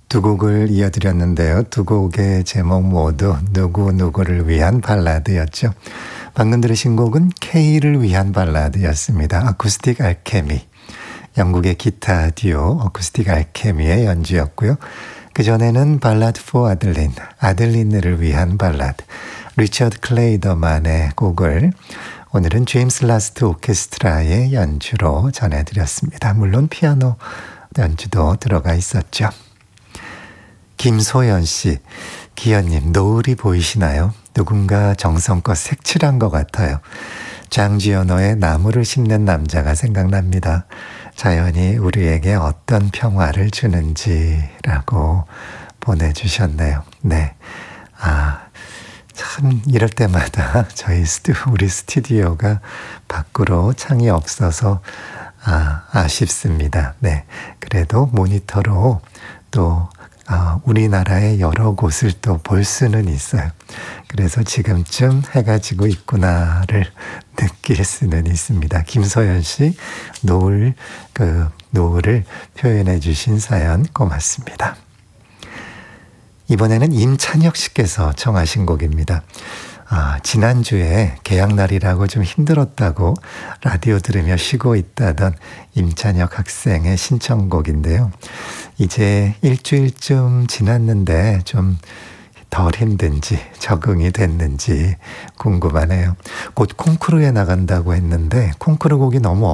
두 곡을 이어드렸는데요. 두 곡의 제목 모두 누구누구를 위한 발라드였죠. 방금 들으신 곡은 K를 위한 발라드였습니다. 아쿠스틱 알케미. 영국의 기타 듀오 어쿠스틱 알케미의 연주였고요. 그전에는 발라드 포 아들린, 아들린을 위한 발라드. 리처드 클레이더만의 곡을 오늘은 제임스 라스트 오케스트라의 연주로 전해드렸습니다. 물론 피아노 연주도 들어가 있었죠. 김소연 씨, 기현님, 노을이 보이시나요? 누군가 정성껏 색칠한 것 같아요. 장지연호의 나무를 심는 남자가 생각납니다. 자연이 우리에게 어떤 평화를 주는지라고 보내주셨네요. 네. 참 이럴 때마다 우리 스튜디오가 밖으로 창이 없어서 아쉽습니다. 네. 그래도 모니터로 또 우리나라의 여러 곳을 또 볼 수는 있어요. 그래서 지금쯤 해가 지고 있구나를 느낄 수는 있습니다. 김소연 씨, 노을을 표현해 주신 사연 고맙습니다. 이번에는 임찬혁 씨께서 청하신 곡입니다. 지난주에 개학날이라고 좀 힘들었다고 라디오 들으며 쉬고 있다던 임찬혁 학생의 신청곡인데요. 이제 일주일쯤 지났는데 좀 덜 힘든지 적응이 됐는지 궁금하네요. 곧 콩쿠르에 나간다고 했는데 콩쿠르 곡이 너무